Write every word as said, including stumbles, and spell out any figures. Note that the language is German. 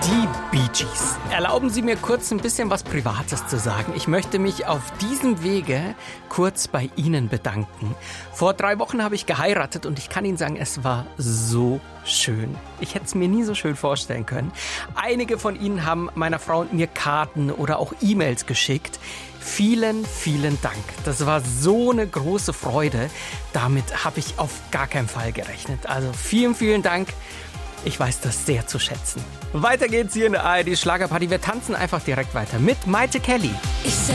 Die Bee Gees. Erlauben Sie mir kurz ein bisschen was Privates zu sagen. Ich möchte mich auf diesem Wege kurz bei Ihnen bedanken. Vor drei Wochen habe ich geheiratet und ich kann Ihnen sagen, es war so schön. Ich hätte es mir nie so schön vorstellen können. Einige von Ihnen haben meiner Frau und mir Karten oder auch E-Mails geschickt. Vielen, vielen Dank. Das war so eine große Freude. Damit habe ich auf gar keinen Fall gerechnet. Also vielen, vielen Dank. Ich weiß das sehr zu schätzen. Weiter geht's hier in der A R D Schlagerparty. Wir tanzen einfach direkt weiter mit Maite Kelly. Ich